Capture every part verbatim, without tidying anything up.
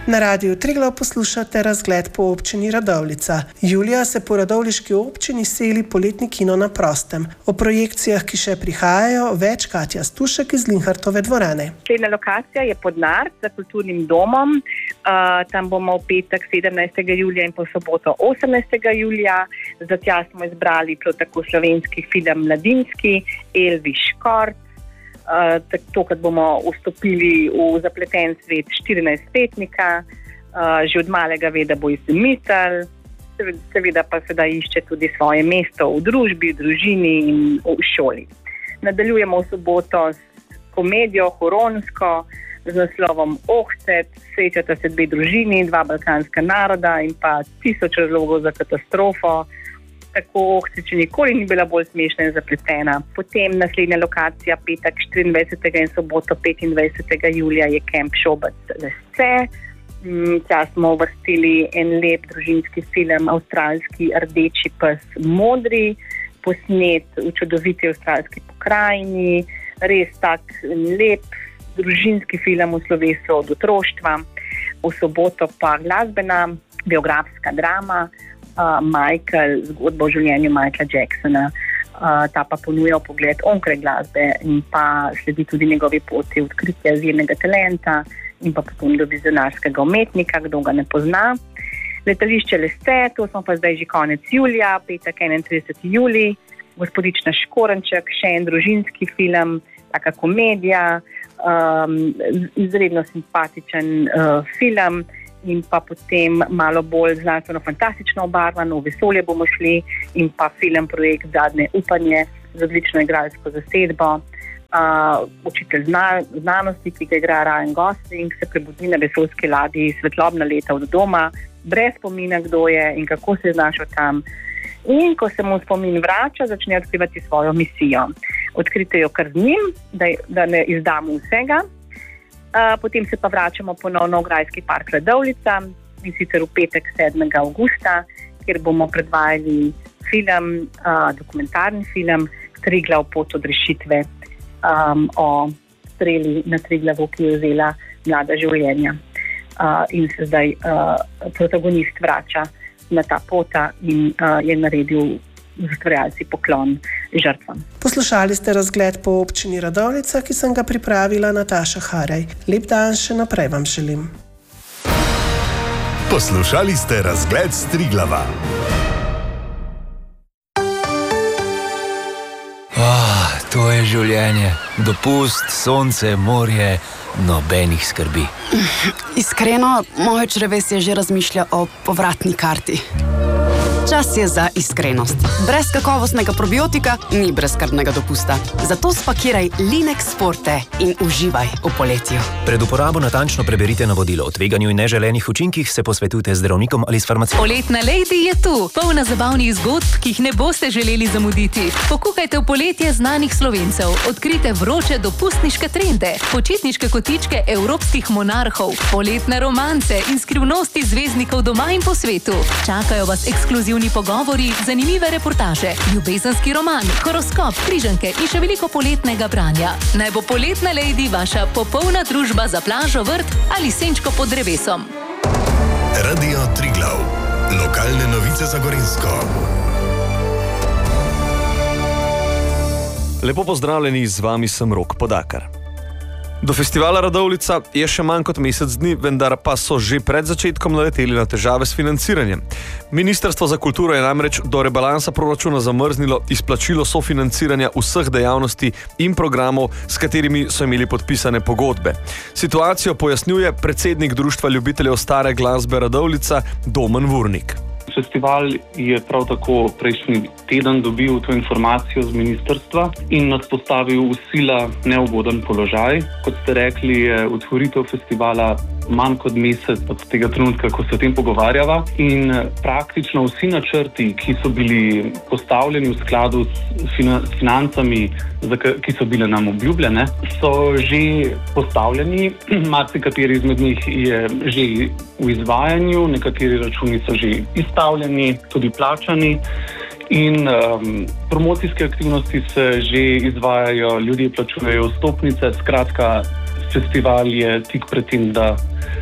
Na Radiu Triglav poslušate razgled po občini Radovljica. Julija se po radovljiški občini seli poletni kino na prostem. O projekcijah, ki še prihajajo, več Katja Stušek iz Linhartove dvorane. Naslednja lokacija je Podnar za kulturnim domom. Uh, tam bomo v petek sedemnajstega julija in po soboto osemnajstega julija. Za tja smo izbrali prav tako slovenski film Mladinski, Elvi Škort. Uh, tokrat bomo vstopili v zapleten svet štirinajstletnika, uh, že od malega ve, da bo izumitelj, seveda pa sedaj išče tudi svoje mesto v družbi, v družini in v šoli. Nadaljujemo v soboto s komedijo Huronsko z naslovom Ohcet, srečata se dve družini, dva balkanska naroda in pa tisoč razlogov za katastrofo. Tako Ohcet še nikoli ni bila bolj smešna in zapletena. Potem naslednja lokacija, petek štiriindvajsetega in soboto petindvajsetega julija je Camp Šobec Lesce. Tja smo uvrstili en lep družinski film, avstralski Rdeči pes Modri, posnet v čudoviti avstralski pokrajini, res tak lep družinski film v slovesu od otroštva. V soboto pa glasbena, biografska drama, Uh, Michael, zgodba o življenju Michaela Jacksona. Uh, ta pa ponuja pogled onkraj glasbe in pa sledi tudi njegovi poti odkritja izjemnega talenta in pa potem do vizionarskega umetnika, kdo ga ne pozna. Letališče Lesce, to smo pa zdaj že konec julija, petek enaintrideseti julij, Gospodična Škorenček, še en družinski film, taka komedija, um, izredno simpatičen uh, film. In pa potem malo bolj znanstveno-fantastično obarvano, v vesolje bomo šli in pa film projekt Zadnje upanje z odlično igralsko zasedbo. Uh, učitelj zna, znanosti, ki ga igra Ryan Gosling, se prebudi na vesoljski ladji svetlobna leta od doma, brez spomina, kdo je in kako se je znašel tam. In ko se mu spomin vrača, začne odkrivati svojo misijo. Odkrite jo kar z njim, da, da ne izdamo vsega. Uh, potem se pa vračamo ponovno v Grajski park Radovljica in sicer v petek sedmega avgusta, kjer bomo predvajali film, uh, dokumentarni film Triglav pot od rešitve um, o streli na Triglavu, ki je vzela mlada življenja. Uh, in se zdaj uh, protagonist vrača na ta pota in uh, je naredil ustvarjalci poklon žrtvam. Poslušali ste razgled po občini Radovljica, ki sem ga pripravila Nataša Haraj. Lep dan še naprej vam želim. Poslušali ste razgled s Triglava. Oh, to je življenje. Dopust, sonce, morje, nobenih skrbi. Iskreno, moje črevesje že razmišlja o povratni karti. Čas je za iskrenost. Brez kakovostnega probiotika ni brezskrbnega dopusta. Zato spakiraj Linex Forte in uživaj v poletju. Pred uporabo natančno preberite navodilo. O tveganju in neželenih učinkih se posvetujte z zdravnikom ali s farmacevtom. Poletna Lady je tu, polna zabavnih zgodb, ki jih ne boste želeli zamuditi. Pokukajte v poletje znanih Slovencev. Odkrite vroče dopustniške trende, počitniške kotičke evropskih monarhov, poletne romance in skrivnosti zvezdnikov doma in po svetu. Čakajo vas ekskluzivni pogovori, zanimive reportaže, ljubezenski roman, horoskop, križanke in še veliko poletnega branja. Naj bo Poletna Lady vaša popolna družba za plažo, vrt ali senčko pod drevesom. Radio Triglav. Lokalne novice za Gorenjsko. Lepo pozdravljeni, z vami sem Rok Podakar. Do festivala Radovljica je še manj kot mesec dni, vendar pa so že pred začetkom naleteli na težave s financiranjem. Ministrstvo za kulturo je namreč do rebalansa proračuna zamrznilo izplačilo sofinanciranja vseh dejavnosti in programov, s katerimi so imeli podpisane pogodbe. Situacijo pojasnjuje predsednik Društva ljubiteljev stare glasbe Radovljica Domen Vurnik. Festival je prav tako prejšnji teden dobil to informacijo z ministrstva in nas postavil v sila neugoden položaj. Kot ste rekli, je otvoritev festivala manj kot mesec od tega trenutka, ko se o tem pogovarjava, in praktično vsi načrti, ki so bili postavljeni v skladu s financami, ki so bile nam obljubljene, so že postavljeni. Marsikateri izmed njih je že v izvajanju, nekateri računi so že izstavljeni, tudi plačani. In um, promocijske aktivnosti se že izvajajo, ljudje plačujejo vstopnice, skratka, festival je tik pred tem, da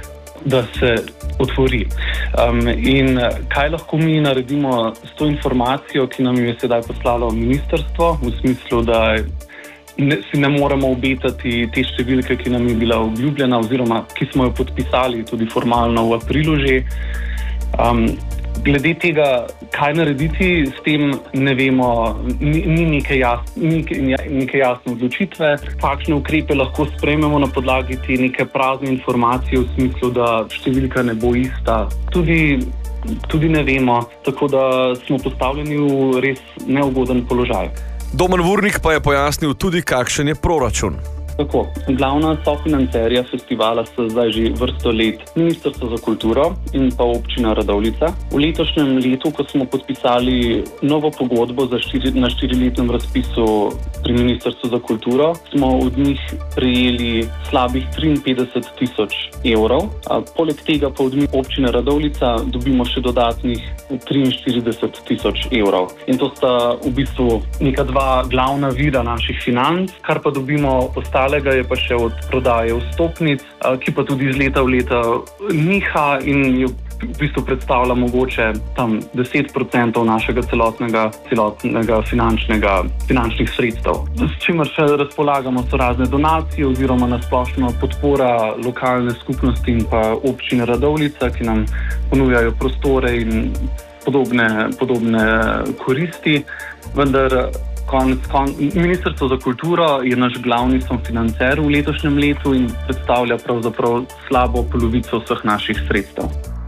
da se otvori. Um, in kaj lahko mi naredimo s to informacijo, ki nam je sedaj poslalo ministrstvo, v smislu, da ne, si ne moremo obetati te številke, ki nam je bila obljubljena oziroma ki smo jo podpisali tudi formalno v aprilu že. Um, glede tega, kaj narediti s tem, ne vemo, ni, ni neke, jas, ni neke jasne odločitve. Kakšne ukrepe lahko sprejmemo na podlagi te neke prazne informacije v smislu, da številka ne bo ista. Tudi, tudi ne vemo, tako da smo postavljeni v res neugoden položaj. Domen Vurnik pa je pojasnil tudi, kakšen je proračun. Tako, glavna sofinancerja festivala sta zdaj že vrsto let Ministrstvo za kulturo in pa občina Radovljica. V letošnjem letu, ko smo podpisali novo pogodbo za štiri, na štiriletnem razpisu pri Ministrstvu za kulturo, smo od njih prejeli slabih triinpetdeset tisoč evrov. A poleg tega pa od občine Radovljica dobimo še dodatnih triinštirideset tisoč evrov. In to sta v bistvu neka dva glavna vira naših financ, kar pa dobimo ostalo. Ostalega je pa še od prodaje vstopnic, ki pa tudi iz leta v leta niha in je v bistvu predstavlja mogoče tam deset procentov našega celotnega, celotnega finančnega, finančnih sredstev. S čimer še razpolagamo so razne donacije oziroma nasplošno podpora lokalne skupnosti in pa občine Radovljica, ki nam ponujajo prostore in podobne, podobne koristi, vendar Konec, kon, Ministrstvo za kulturo je naš glavni sofinancer v letošnjem letu in predstavlja pravzaprav slabo polovico vseh naših sredstev.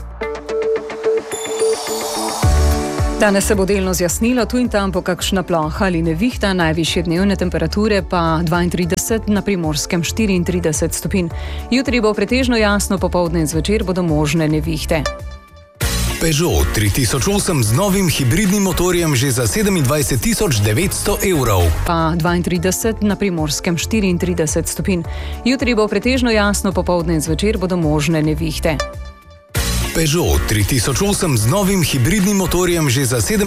Danes se bo delno zjasnilo, tu in tam po kakšna ploha ali nevihta, najvišje dnevne temperature pa dvaintrideset, na Primorskem štiriintrideset stopinj. Jutri bo pretežno jasno, popoldne in zvečer bodo možne nevihte. Peugeot tri tisoč osem z novim hibridnim motorjem že za sedemindvajset tisoč devetsto evrov. Pa dvaintrideset, na Primorskem štiriintrideset stopinj. Jutri bo pretežno jasno, popoldne in zvečer bodo možne nevihte. Peugeot tri tisoč osem z novim hibridnim motorjem že za sedem